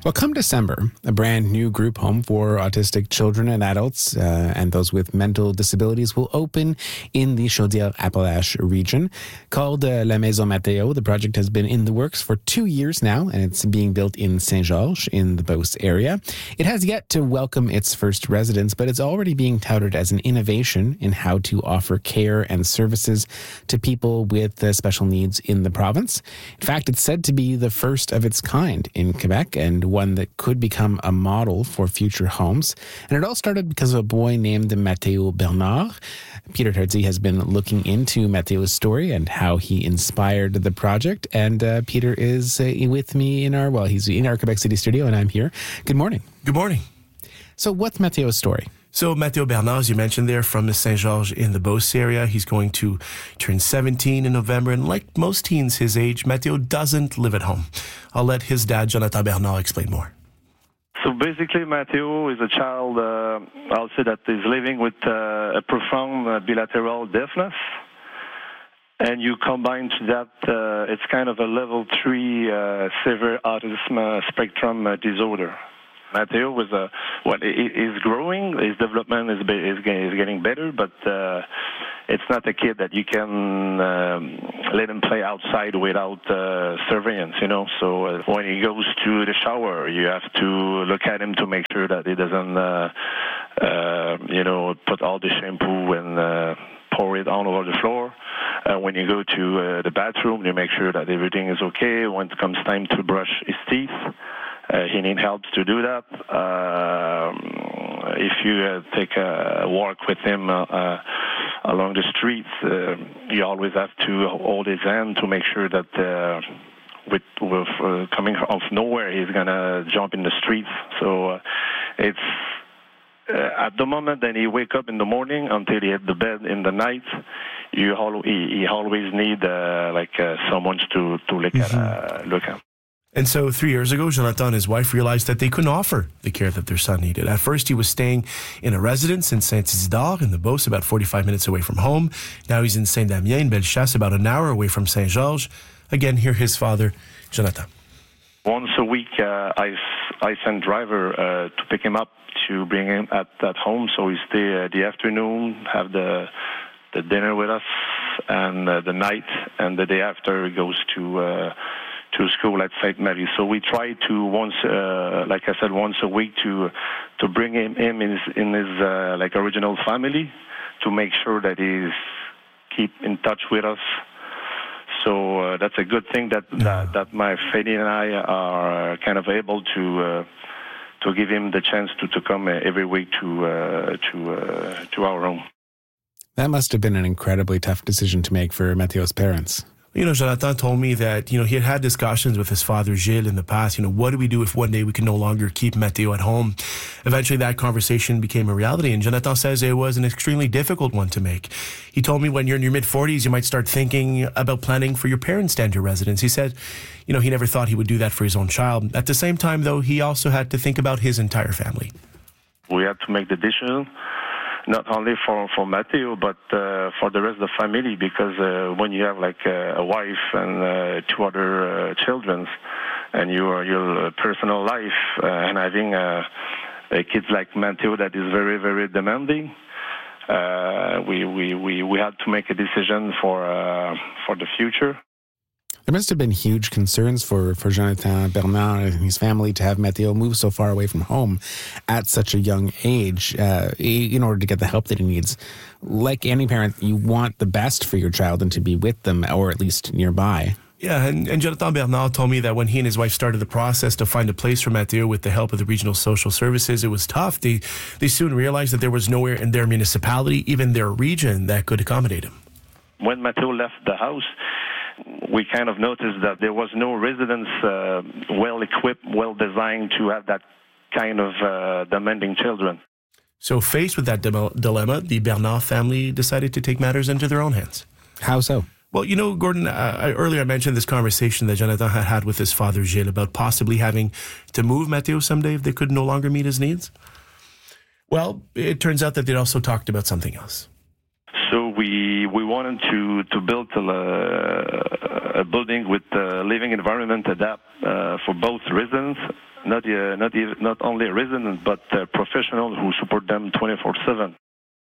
Well, come December, a brand new group home for autistic children and adults and those with mental disabilities will open in the Chaudière-Appalaches region. Called La Maison Matteo, the project has been in the works for 2 years now, and it's being built in Saint-Georges in the Beauce area. It has yet to welcome its first residents, but it's already being touted as an innovation in how to offer care and services to people with special needs in the province. In fact, it's said to be the first of its kind in Quebec and one that could become a model for future homes. And it all started because of a boy named Matteo Bernard. Peter Tardy has been looking into Matteo's story and how he inspired the project. And Peter is with me he's in our Quebec City studio, and I'm here. Good morning. Good morning. So what's Matteo's story? So Matteo Bernard, as you mentioned there, from the Saint-Georges in the Beauce area. He's going to turn 17 in November. And like most teens his age, Matteo doesn't live at home. I'll let his dad, Jonathan Bernard, explain more. So basically, Matteo is a child, I'll say that is living with a profound bilateral deafness. And you combine to that, it's kind of a level 3 severe autism spectrum disorder. Matteo is growing. His development is getting better, but it's not a kid that you can let him play outside without surveillance. So when he goes to the shower, you have to look at him to make sure that he doesn't, put all the shampoo and pour it all over the floor. When you go to the bathroom, you make sure that everything is okay. When it comes time to brush his teeth, he needs help to do that. If you take a walk with him along the streets, you always have to hold his hand to make sure that with coming off nowhere, he's going to jump in the streets. So it's at the moment that he wake up in the morning until he hit the bed in the night, he always need someone to look at. And so 3 years ago, Jonathan and his wife realized that they couldn't offer the care that their son needed. At first, he was staying in a residence in Saint-Isidore in the Beauce, about 45 minutes away from home. Now he's in Saint-Damien in Bellechasse, about an hour away from Saint-Georges. Again, hear his father, Jonathan. Once a week, I send driver to pick him up to bring him at home. So he stay the afternoon, have the dinner with us, and the night, and the day after he goes to school at Sainte Marie. So we try to once a week to bring him in his original family, to make sure that he's keep in touch with us. So that's a good thing that my Freddy and I are kind of able to give him the chance to come every week to our home. That must have been an incredibly tough decision to make for Matteo's parents. Jonathan told me that, he had discussions with his father, Gilles, in the past. What do we do if one day we can no longer keep Matteo at home? Eventually, that conversation became a reality, and Jonathan says it was an extremely difficult one to make. He told me when you're in your mid-40s, you might start thinking about planning for your parents to enter residence. He said, he never thought he would do that for his own child. At the same time, though, he also had to think about his entire family. We had to make the decision. Not only for Matteo, but for the rest of the family, because when you have a wife and 2 other children, and your personal life, and having a kids like Matteo that is very, very demanding, we had to make a decision for the future. There must have been huge concerns for Jonathan Bernard and his family to have Matteo move so far away from home at such a young age in order to get the help that he needs. Like any parent, you want the best for your child and to be with them, or at least nearby. Yeah, and Jonathan Bernard told me that when he and his wife started the process to find a place for Matteo with the help of the regional social services, it was tough. They soon realized that there was nowhere in their municipality, even their region, that could accommodate him. When Matteo left the house, we kind of noticed that there was no residence well-equipped, well-designed to have that kind of demanding children. So faced with that dilemma, the Bernard family decided to take matters into their own hands. How so? Well, Gordon, earlier I mentioned this conversation that Jonathan had with his father, Gilles, about possibly having to move Matteo someday if they could no longer meet his needs. Well, it turns out that they also talked about something else. So we wanted to build a building with living environment adapt for both residents, not only residents but professionals who support them 24/7.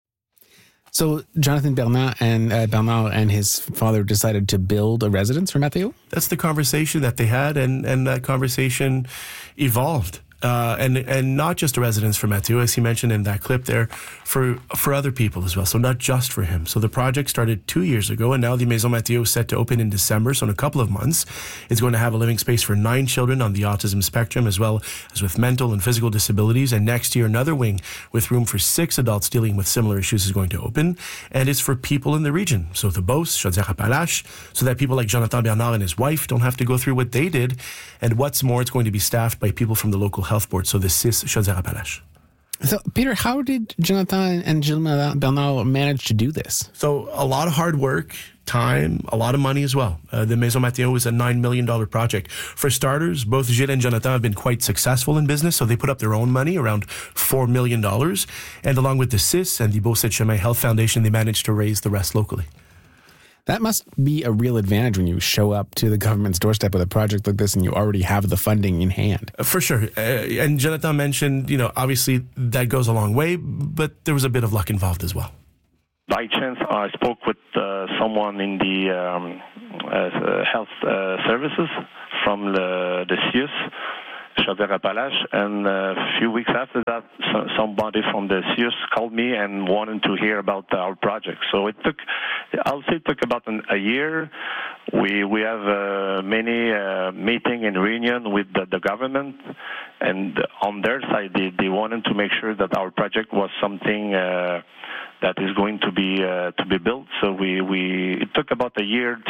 So Jonathan Bernard and his father decided to build a residence for Matteo? That's the conversation that they had, and that conversation evolved. And not just a residence for Matteo, as he mentioned in that clip there, for other people as well. So not just for him. So the project started 2 years ago, and now the Maison Matteo is set to open in December. So in a couple of months, it's going to have a living space for 9 children on the autism spectrum, as well as with mental and physical disabilities. And next year, another wing with room for 6 adults dealing with similar issues is going to open. And it's for people in the region. So the Beauce, Chaudière-Appalaches, so that people like Jonathan Bernard and his wife don't have to go through what they did. And what's more, it's going to be staffed by people from the local health board, so the CIS Chaudière-Appalaches. So, Peter, how did Jonathan and Gilles Bernard manage to do this? So, a lot of hard work, time, a lot of money as well. The Maison Matteo is a $9 million project. For starters, both Gilles and Jonathan have been quite successful in business, so they put up their own money, around $4 million. And along with the CIS and the Beau-Sept-Chemin Health Foundation, they managed to raise the rest locally. That must be a real advantage when you show up to the government's doorstep with a project like this and you already have the funding in hand. For sure. And Jonathan mentioned, obviously that goes a long way, but there was a bit of luck involved as well. By chance, I spoke with someone in the health services from the CIUS, Chaudière-Appalaches, and a few weeks after that, somebody from the CIUS called me and wanted to hear about our project. So it took about a year. We have many meeting and reunion with the government, and on their side, they wanted to make sure that our project was something that is going to be built. So it took about a year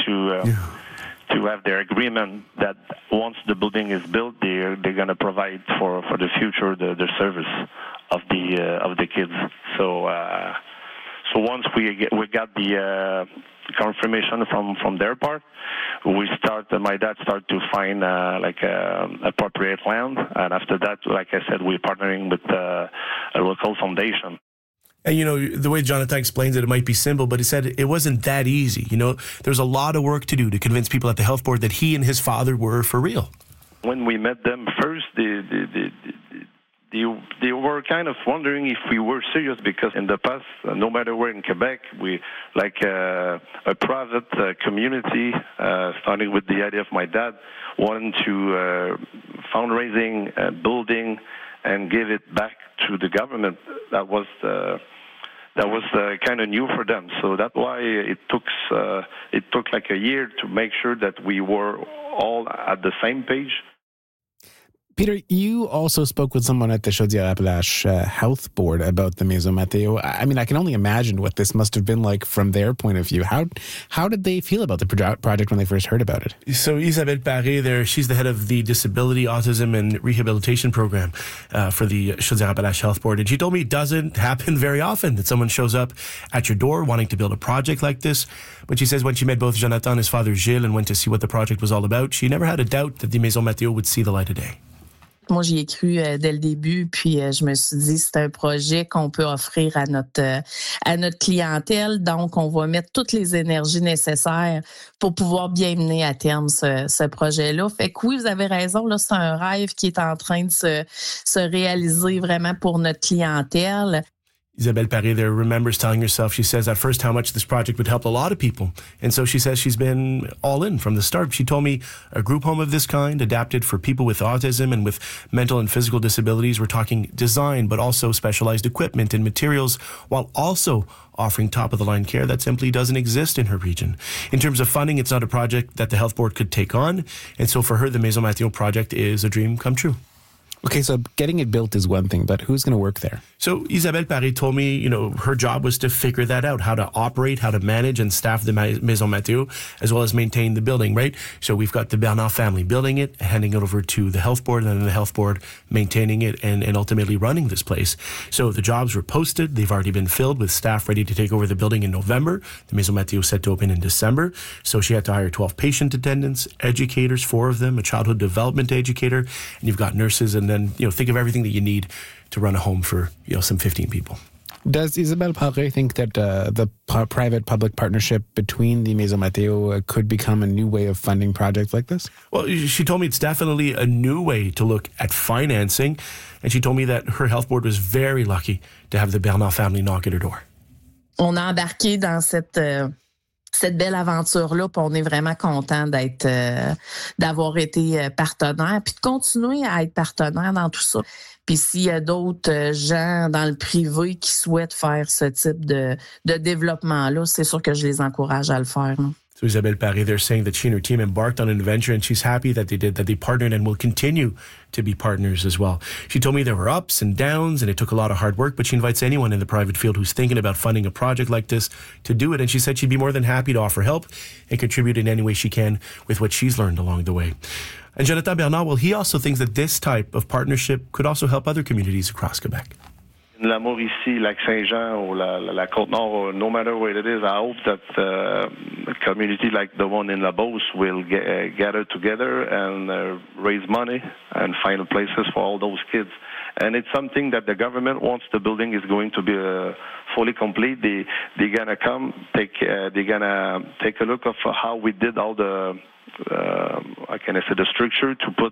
to have their agreement that once the building is built, they're going to provide for the future the service of the kids. So once we got the confirmation from their part, my dad started to find appropriate land, and after that, like I said, we're partnering with a local foundation. And, the way Jonathan explains it, it might be simple, but he said it wasn't that easy. There's a lot of work to do to convince people at the health board that he and his father were for real. When we met them first, they were kind of wondering if we were serious, because in the past, no matter where in Quebec, we like a private community, starting with the idea of my dad, wanting to fundraising, building, and give it back to the government. That was kind of new for them. So that's why it took like a year to make sure that we were all at the same page. Peter, you also spoke with someone at the Chaudière-Appalaches Health Board about the Maison Matteo. I mean, I can only imagine what this must have been like from their point of view. How did they feel about the project when they first heard about it? So Isabelle Paré, she's the head of the Disability, Autism, and Rehabilitation Program for the Chaudière-Appalaches Health Board. And she told me it doesn't happen very often that someone shows up at your door wanting to build a project like this. But she says when she met both Jonathan and his father Gilles and went to see what the project was all about, she never had a doubt that the Maison Matteo would see the light of day. Moi, j'y ai cru dès le début, puis je me suis dit c'est un projet qu'on peut offrir à notre clientèle, donc on va mettre toutes les énergies nécessaires pour pouvoir bien mener à terme ce projet-là. Fait que oui, vous avez raison, là, c'est un rêve qui est en train de se réaliser vraiment pour notre clientèle. Isabelle Paré there remembers telling herself, she says at first how much this project would help a lot of people. And so she says she's been all in from the start. She told me a group home of this kind, adapted for people with autism and with mental and physical disabilities. We're talking design, but also specialized equipment and materials, while also offering top-of-the-line care that simply doesn't exist in her region. In terms of funding, it's not a project that the health board could take on. And so for her, the Maison Matteo project is a dream come true. Okay, so getting it built is one thing, but who's going to work there? So Isabelle Paré told me, her job was to figure that out, how to operate, how to manage and staff the Maison Matteo, as well as maintain the building, right? So we've got the Bernard family building it, handing it over to the health board, and then the health board maintaining it and ultimately running this place. So the jobs were posted. They've already been filled with staff ready to take over the building in November. The Maison Matteo is set to open in December. So she had to hire 12 patient attendants, educators, 4 of them, a childhood development educator, and you've got nurses, and then, think of everything that you need to run a home for, some 15 people. Does Isabelle Paré think that the private-public partnership between the Maison Matteo could become a new way of funding projects like this? Well, she told me it's definitely a new way to look at financing. And she told me that her health board was very lucky to have the Bernard family knock at her door. On a embarqué dans cette belle aventure-là, puis on est vraiment content d'avoir été partenaire, puis de continuer à être partenaire dans tout ça. Puis s'il y a d'autres gens dans le privé qui souhaitent faire ce type de développement-là, c'est sûr que je les encourage à le faire. Hein. So Isabelle Paré, they're saying that she and her team embarked on an adventure, and she's happy that they partnered and will continue to be partners as well. She told me there were ups and downs, and it took a lot of hard work, but she invites anyone in the private field who's thinking about funding a project like this to do it, and she said she'd be more than happy to offer help and contribute in any way she can with what she's learned along the way. And Jonathan Bernard, well, he also thinks that this type of partnership could also help other communities across Quebec. In La Mauricie, Lac-Saint-Jean, or La Côte-Nord, no matter where it is, I hope that a community like the one in La Beauce will gather together and raise money and find places for all those kids. And it's something that the government, once the building is going to be fully complete, they're gonna come, they're gonna take a look of how we did all the the structure to put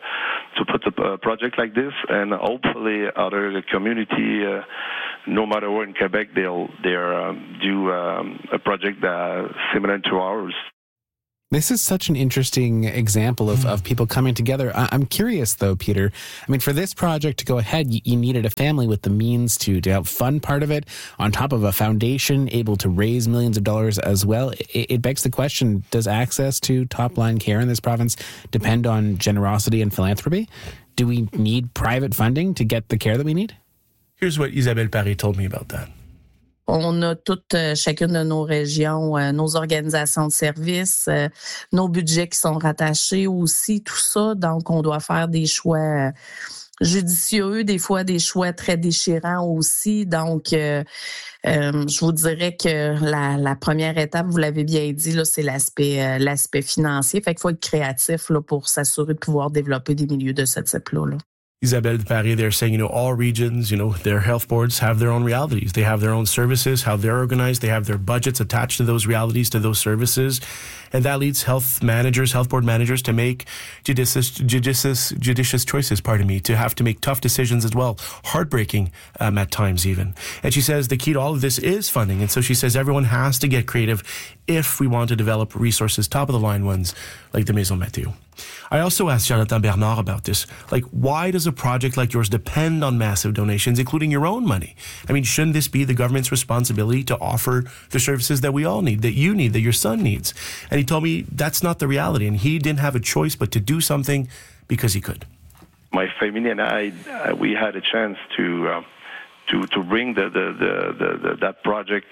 a project like this, and hopefully other community, no matter where in Quebec, they'll do a project similar to ours. This is such an interesting example of people coming together. I'm curious, though, Peter. I mean, for this project to go ahead, you needed a family with the means to help fund part of it, on top of a foundation able to raise millions of dollars as well. It begs the question, does access to top-line care in this province depend on generosity and philanthropy? Do we need private funding to get the care that we need? Here's what Isabelle Paré told me about that. On a toutes, chacune de nos régions, nos organisations de services, nos budgets qui sont rattachés aussi, tout ça. Donc, on doit faire des choix judicieux, des fois des choix très déchirants aussi. Donc, je vous dirais que la première étape, vous l'avez bien dit, là, c'est l'aspect financier. Fait qu'il faut être créatif là, pour s'assurer de pouvoir développer des milieux de ce type-là. Là. Isabelle Paré, they're saying, all regions, their health boards have their own realities. They have their own services, how they're organized. They have their budgets attached to those realities, to those services. And that leads health board managers to make judicious choices, to have to make tough decisions as well. Heartbreaking at times even. And she says the key to all of this is funding. And so she says everyone has to get creative if we want to develop resources, top-of-the-line ones, like the Maison Matteo. I also asked Jonathan Bernard about this. Why does a project like yours depend on massive donations, including your own money? I mean, shouldn't this be the government's responsibility to offer the services that we all need, that you need, that your son needs? And he told me that's not the reality, and he didn't have a choice but to do something because he could. My family and I, we had a chance to bring that project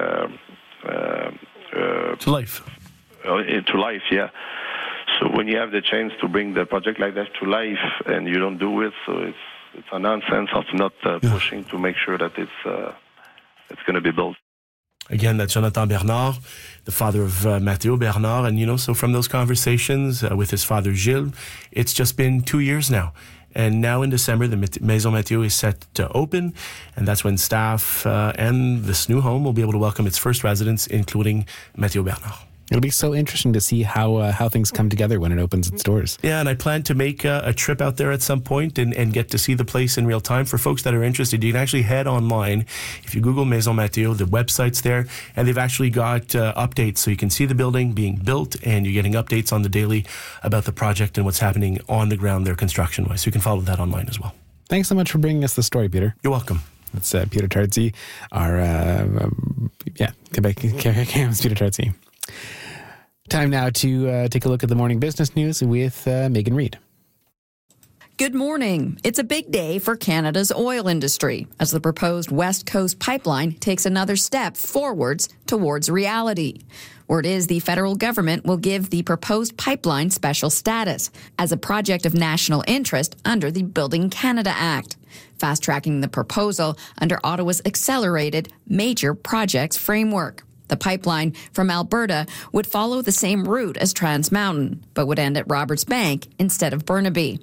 to life. Into life, yeah. So when you have the chance to bring the project like that to life and you don't do it, so it's a nonsense of not pushing to make sure that it's going to be built. Again, that's Jonathan Bernard, the father of Matteo Bernard. And, so from those conversations with his father, Gilles, it's just been 2 years now. And now in December, the Maison Matteo is set to open. And that's when staff and this new home will be able to welcome its first residents, including Matteo Bernard. It'll be so interesting to see how things come together when it opens its doors. Yeah, and I plan to make a trip out there at some point and get to see the place in real time. For folks that are interested, you can actually head online. If you Google Maison Matteo, the website's there, and they've actually got updates. So you can see the building being built, and you're getting updates on the daily about the project and what's happening on the ground there construction-wise. So you can follow that online as well. Thanks so much for bringing us the story, Peter. You're welcome. That's Peter Tardsey, our Quebec Cam's Peter Tardsey. Time now to take a look at the morning business news with Megan Reid. Good morning. It's a big day for Canada's oil industry as the proposed West Coast pipeline takes another step forwards towards reality. Word is the federal government will give the proposed pipeline special status as a project of national interest under the Building Canada Act, fast-tracking the proposal under Ottawa's accelerated major projects framework. The pipeline from Alberta would follow the same route as Trans Mountain, but would end at Roberts Bank instead of Burnaby.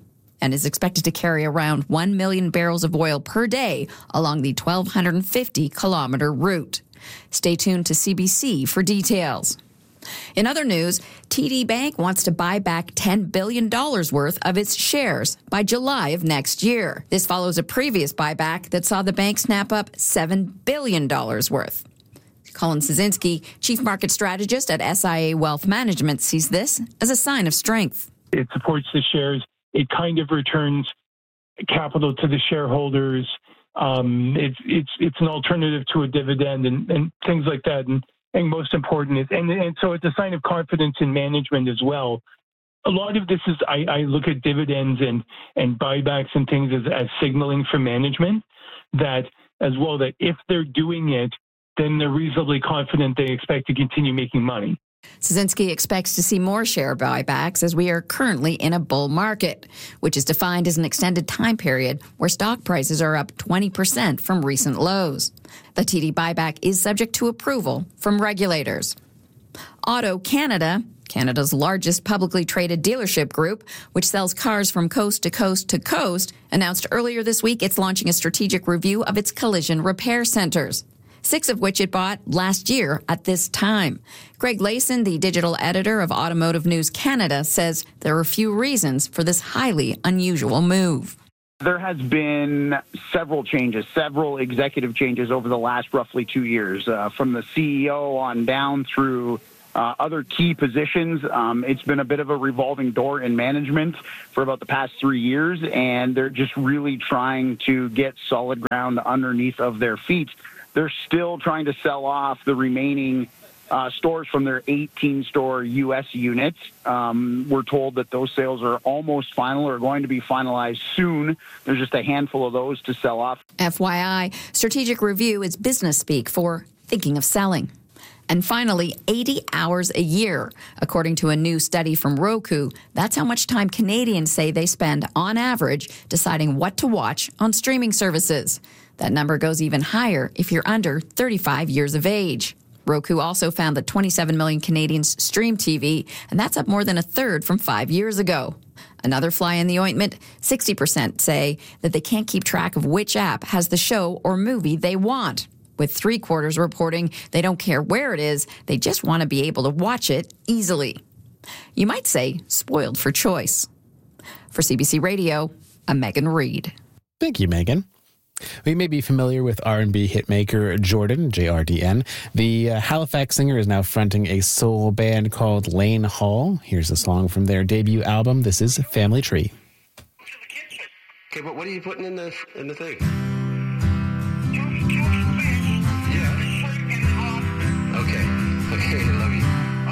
and is expected to carry around 1 million barrels of oil per day along the 1,250-kilometer route. Stay tuned to CBC for details. In other news, TD Bank wants to buy back $10 billion worth of its shares by July of next year. This follows a previous buyback that saw the bank snap up $7 billion worth. Colin Szynski, chief market strategist at SIA Wealth Management, sees this as a sign of strength. It supports the shares. It kind of returns capital to the shareholders. It's an alternative to a dividend and things like that. And most important is, and so it's a sign of confidence in management as well. A lot of this is, I look at dividends and buybacks and things as signaling for management that as well, that if they're doing it, then they're reasonably confident they expect to continue making money. Szynski expects to see more share buybacks as we are currently in a bull market, which is defined as an extended time period where stock prices are up 20% from recent lows. The TD buyback is subject to approval from regulators. AutoCanada, Canada's largest publicly traded dealership group, which sells cars from coast to coast to coast, announced earlier this week it's launching a strategic review of its collision repair centers, 6 of which it bought last year at this time. Greg Layson, the digital editor of Automotive News Canada, says there are a few reasons for this highly unusual move. There has been several changes, several executive changes over the last roughly 2 years, from the CEO on down through other key positions. It's been a bit of a revolving door in management for about the past 3 years, and they're just really trying to get solid ground underneath of their feet. They're still trying to sell off the remaining stores from their 18-store U.S. unit. We're told that those sales are almost final or going to be finalized soon. There's just a handful of those to sell off. FYI, strategic review is business speak for thinking of selling. And finally, 80 hours a year. According to a new study from Roku, that's how much time Canadians say they spend on average deciding what to watch on streaming services. That number goes even higher if you're under 35 years of age. Roku also found that 27 million Canadians stream TV, and that's up more than a third from 5 years ago. Another fly in the ointment, 60% say that they can't keep track of which app has the show or movie they want, with 3/4 reporting they don't care where it is, they just want to be able to watch it easily. You might say spoiled for choice. For CBC Radio, I'm Megan Reid. Thank you, Megan. We may be familiar with R&B hitmaker Jordan, JRDN. The Halifax singer is now fronting a soul band called Lane Hall. Here's a song from their debut album. This is Family Tree. Okay, but what are you putting in the thing?